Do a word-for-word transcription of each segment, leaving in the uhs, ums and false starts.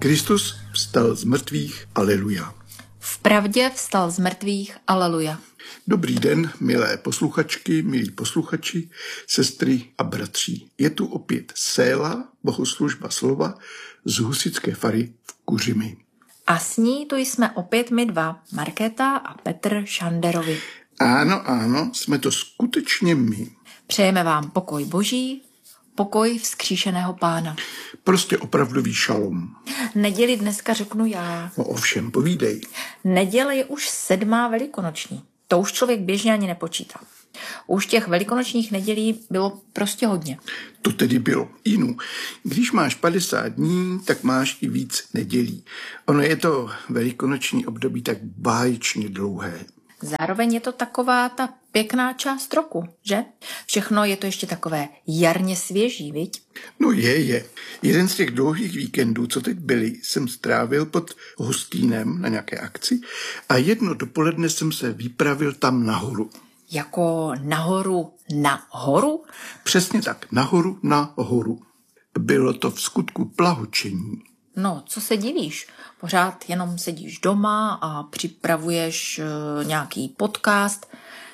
Kristus vstal z mrtvých, aleluja. Vpravdě vstal z mrtvých, aleluja. Dobrý den, milé posluchačky, milí posluchači, sestry a bratři. Je tu opět Séla, bohoslužba slova z husitské fary v Kuřimi. A s ní tu jsme opět my dva, Markéta a Petr Šanderovi. Ano, ano, jsme to skutečně my. Přejeme vám pokoj Boží, pokoj vzkříšeného Pána. Prostě opravdový šalom. Neděli dneska řeknu já. No ovšem, povídej. Neděle je už sedmá velikonoční. To už člověk běžně ani nepočítá. Už těch velikonočních nedělí bylo prostě hodně. To tedy bylo. Inu, když máš padesát dní, tak máš i víc nedělí. Ono je to velikonoční období tak báječně dlouhé. Zároveň je to taková ta pěkná část roku, že? Všechno je to ještě takové jarně svěží, viď? No je, je. Jeden z těch dlouhých víkendů, co teď byly, jsem strávil pod Hostýnem na nějaké akci a jedno dopoledne jsem se vypravil tam nahoru. Jako nahoru na horu? Přesně tak, nahoru na horu. Bylo to v skutku plahočení. No, co se divíš? Pořád jenom sedíš doma a připravuješ e, nějaký podcast,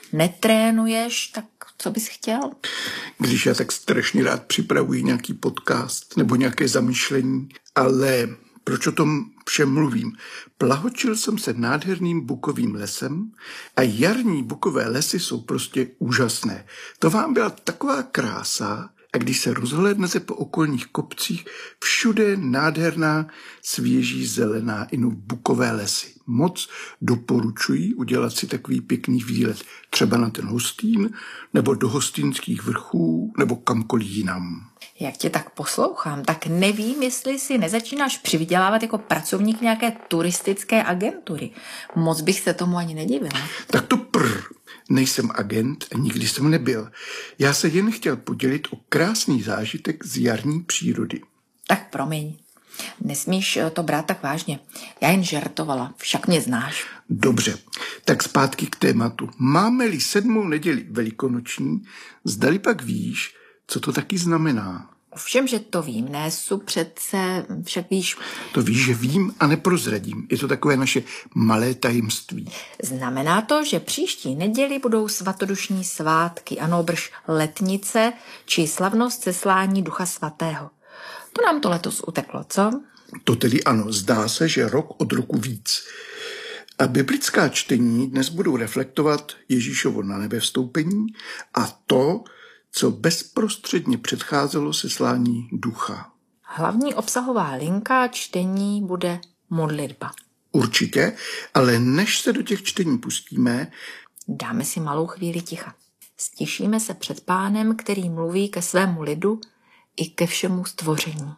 netrénuješ, tak co bys chtěl? Když já tak strašně rád připravuji nějaký podcast nebo nějaké zamýšlení, ale proč o tom všem mluvím? Plahočil jsem se nádherným bukovým lesem a jarní bukové lesy jsou prostě úžasné. To vám byla taková krása, a když se rozhlédnete po okolních kopcích, všude nádherná, svěží, zelená inu bukové lesy. Moc doporučuji udělat si takový pěkný výlet. Třeba na ten Hostín, nebo do Hostýnských vrchů, nebo kamkoliv jinam. Jak tě tak poslouchám, tak nevím, jestli si nezačínáš přivydělávat jako pracovník nějaké turistické agentury. Moc bych se tomu ani nedivila. Tak to prr. Nejsem agent a nikdy jsem nebyl. Já se jen chtěl podělit o krásný zážitek z jarní přírody. Tak promiň. Nesmíš to brát tak vážně. Já jen žertovala, však mě znáš. Dobře, tak zpátky k tématu. Máme-li sedmou neděli velikonoční, zdali pak víš, co to taky znamená? Ovšem, že to vím, nesu přece, však víš. To víš, že vím a neprozradím. Je to takové naše malé tajemství. Znamená to, že příští neděli budou svatodušní svátky, ano, brž letnice, či slavnost seslání Ducha Svatého. To nám to letos uteklo, co? To tedy ano, zdá se, že rok od roku víc. A biblická čtení dnes budou reflektovat Ježíšovo na nebe vstoupení a to, co bezprostředně předcházelo seslání ducha. Hlavní obsahová linka čtení bude modlitba. Určitě, ale než se do těch čtení pustíme, dáme si malou chvíli ticha. Stišíme se před Pánem, který mluví ke svému lidu i ke všemu stvoření.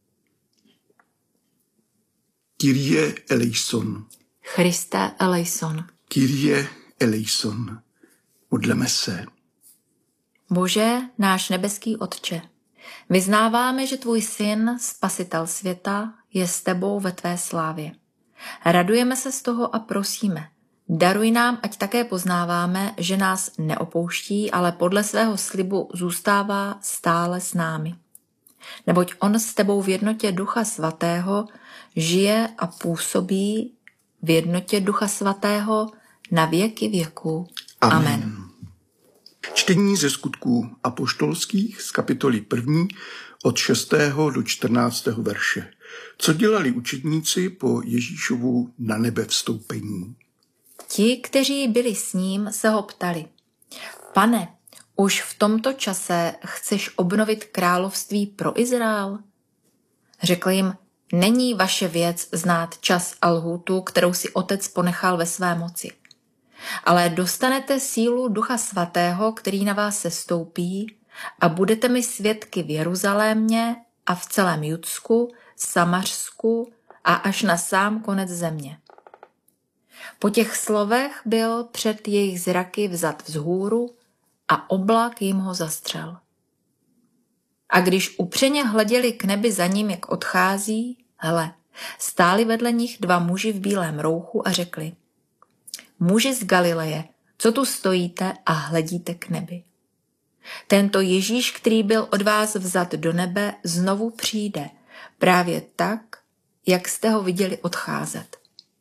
Kyrie eleison. Christe eleison. Kyrie eleison. Modleme se. Bože, náš nebeský Otče, vyznáváme, že tvůj syn, spasitel světa, je s tebou ve tvé slávě. Radujeme se z toho a prosíme, daruj nám, ať také poznáváme, že nás neopouští, ale podle svého slibu zůstává stále s námi. Neboť on s tebou v jednotě Ducha Svatého žije a působí v jednotě Ducha Svatého na věky věků. Amen. Amen. Čtení ze skutků apoštolských z kapitoly první od šestého do čtrnáctého verše. Co dělali učedníci po Ježíšovu na nebe vstoupení? Ti, kteří byli s ním, se ho ptali. Pane, už v tomto čase chceš obnovit království pro Izrael? Řekl jim, není vaše věc znát čas a lhůtu, kterou si Otec ponechal ve své moci. Ale dostanete sílu Ducha Svatého, který na vás sestoupí a budete mi svědky v Jeruzalémě a v celém Judsku, Samařsku a až na sám konec země. Po těch slovech byl před jejich zraky vzat vzhůru a oblak jim ho zastřel. A když upřeně hleděli k nebi za ním, jak odchází, hle, stáli vedle nich dva muži v bílém rouchu a řekli, muži z Galileje, co tu stojíte a hledíte k nebi? Tento Ježíš, který byl od vás vzat do nebe, znovu přijde, právě tak, jak jste ho viděli odcházet.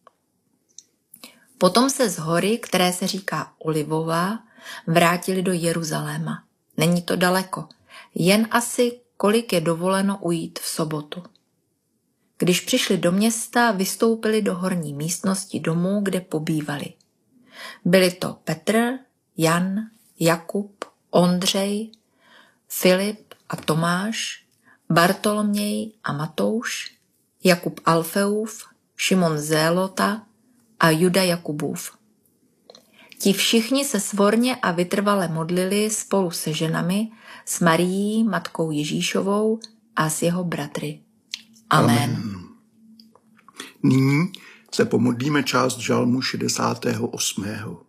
Potom se z hory, které se říká Olivová, vrátili do Jeruzaléma. Není to daleko, jen asi kolik je dovoleno ujít v sobotu. Když přišli do města, vystoupili do horní místnosti domu, kde pobývali. Byli to Petr, Jan, Jakub, Ondřej, Filip a Tomáš, Bartoloměj a Matouš, Jakub Alfeův, Šimon Zélota a Juda Jakubův. Ti všichni se svorně a vytrvale modlili spolu se ženami, s Marií, matkou Ježíšovou a s jeho bratry. Amen. Amen. Nyní se pomodlíme část žalmu šedesátého osmého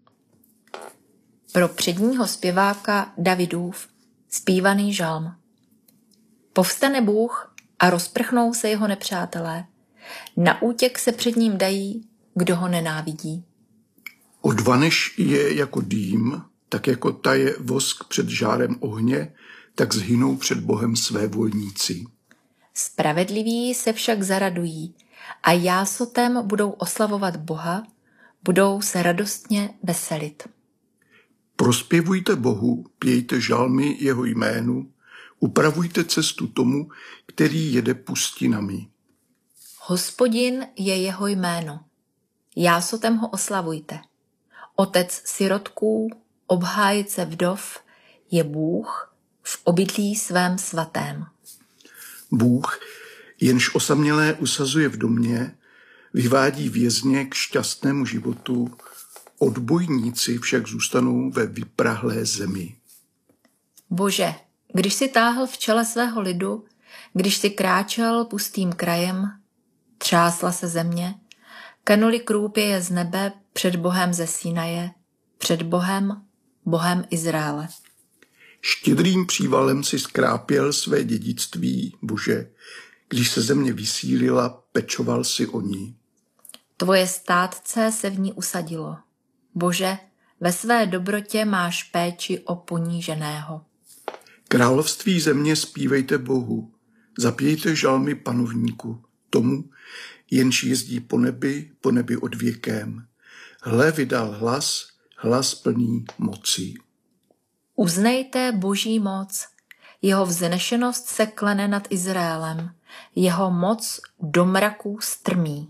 Pro předního zpěváka Davidův zpívaný žalm. Povstane Bůh a rozprchnou se jeho nepřátelé. Na útěk se před ním dají, kdo ho nenávidí. Odvanež je jako dým, tak jako taje vosk před žárem ohně, tak zhynou před Bohem své vojníci. Spravedliví se však zaradují a jásotem budou oslavovat Boha, budou se radostně veselit. Prospěvujte Bohu, pějte žalmy jeho jménu, upravujte cestu tomu, který jede pustinami. Hospodin je jeho jméno. Jásotem ho oslavujte. Otec sirotků, obhájce vdov, je Bůh v obydlí svém svatém. Bůh, jenž osamělé usazuje v domě, vyvádí vězně k šťastnému životu, odbojníci však zůstanou ve vyprahlé zemi. Bože, když si táhl v čele svého lidu, když si kráčel pustým krajem, třásla se země, kanuli krůpěje z nebe před Bohem ze Sinaje, před Bohem, Bohem Izraele. Štědrým přívalem si skrápěl své dědictví, Bože, když se země vysílila, pečoval si o ní. Tvoje státce se v ní usadilo. Bože, ve své dobrotě máš péči o poníženého. Království země zpívejte Bohu, zapějte žalmy panovníku, tomu, jenž jezdí po nebi, po nebi odvěkem. Hle vydal hlas, hlas plný moci. Uznejte Boží moc, jeho vznešenost se klene nad Izraelem, jeho moc do mraků strmí.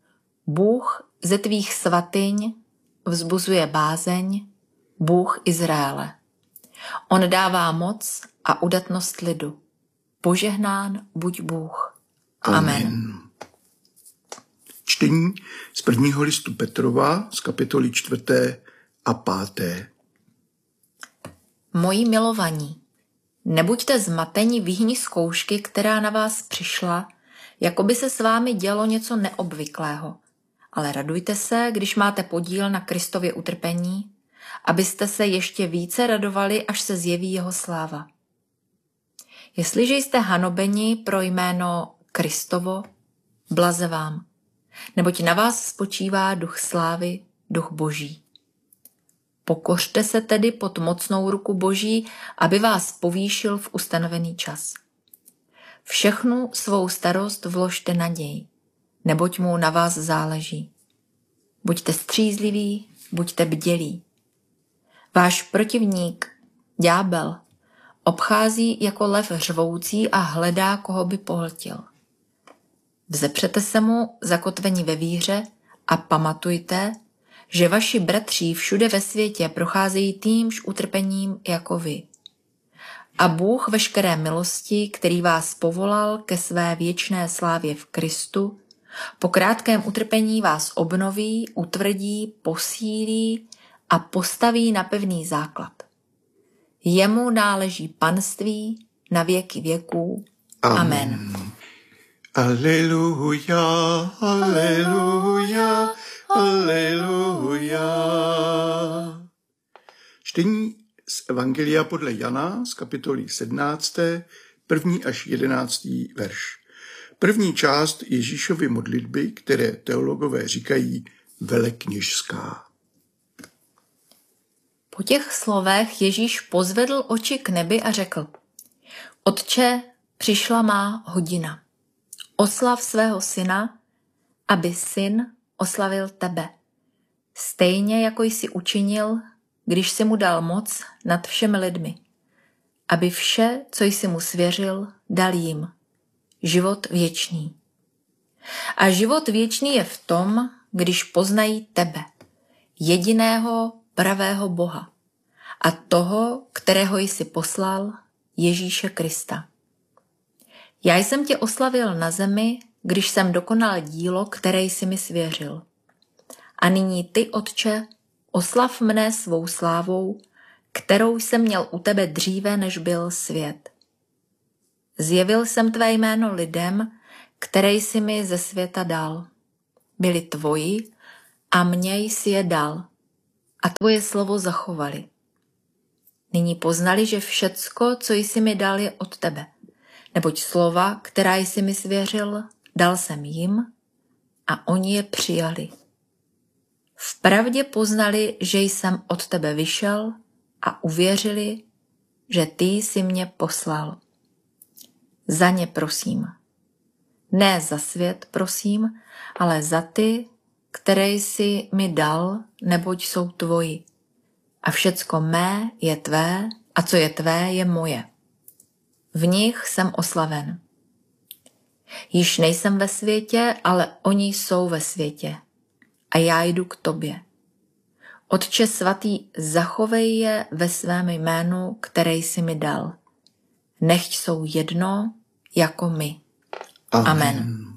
Bůh ze tvých svatyň vzbuzuje bázeň, Bůh Izraele. On dává moc a udatnost lidu. Požehnán buď Bůh. Amen. Amen. Čtení z prvního listu Petrova z kapitoly čtvrté a páté. Moji milovaní, nebuďte zmateni výhni zkoušky, která na vás přišla, jako by se s vámi dělo něco neobvyklého. Ale radujte se, když máte podíl na Kristově utrpení, abyste se ještě více radovali, až se zjeví jeho sláva. Jestliže jste hanobeni pro jméno Kristovo, blaze vám, neboť na vás spočívá duch slávy, duch Boží. Pokořte se tedy pod mocnou ruku Boží, aby vás povýšil v ustanovený čas. Všechnu svou starost vložte naději, neboť mu na vás záleží. Buďte střízliví, buďte bdělí. Váš protivník, ďábel, obchází jako lev řvoucí a hledá, koho by pohltil. Vzepřete se mu zakotvení ve víře a pamatujte, že vaši bratři všude ve světě procházejí týmž utrpením jako vy. A Bůh veškeré milosti, který vás povolal ke své věčné slávě v Kristu, po krátkém utrpení vás obnoví, utvrdí, posílí a postaví na pevný základ. Jemu náleží panství na věky věků. Amen. Amen. Aleluja, aleluja, aleluja. Čtení z Evangelia podle Jana z kapitoly sedmnácté, první až jedenáctý verš. První část Ježíšovy modlitby, které teologové říkají velekněžská. Po těch slovech Ježíš pozvedl oči k nebi a řekl: Otče, přišla má hodina. Oslav svého syna, aby syn oslavil tebe. Stejně jako jsi učinil, když jsi mu dal moc nad všemi lidmi. Aby vše, co jsi mu svěřil, dal jim. Život věčný. A život věčný je v tom, když poznají tebe, jediného pravého Boha a toho, kterého jsi poslal, Ježíše Krista. Já jsem tě oslavil na zemi, když jsem dokonal dílo, které jsi mi svěřil. A nyní ty, Otče, oslav mne svou slávou, kterou jsem měl u tebe dříve, než byl svět. Zjevil jsem tvé jméno lidem, které jsi mi ze světa dal. Byli tvoji a mě jsi je dal a tvoje slovo zachovali. Nyní poznali, že všecko, co jsi mi dal, je od tebe, neboť slova, která jsi mi svěřil, dal jsem jim a oni je přijali. Vpravdě poznali, že jsem od tebe vyšel a uvěřili, že ty jsi mě poslal. Za ně prosím. Ne za svět prosím, ale za ty, které jsi mi dal, neboť jsou tvoji. A všecko mé je tvé a co je tvé je moje. V nich jsem oslaven. Již nejsem ve světě, ale oni jsou ve světě. A já jdu k tobě. Otče svatý, zachovej je ve svém jménu, které jsi mi dal. Nechť jsou jedno jako my. Amen. Amen.